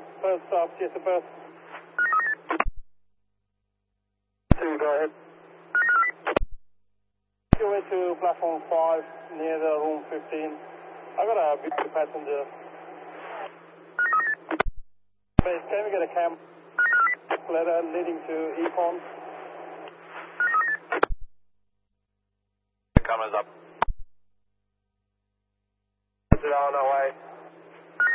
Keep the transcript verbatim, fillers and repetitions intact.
First stop, yes, the first. Two, go ahead. Your way to platform five, near the room fifteen. I got a big passenger. Base, can we get a cam letter leading to Econ? Cameras up.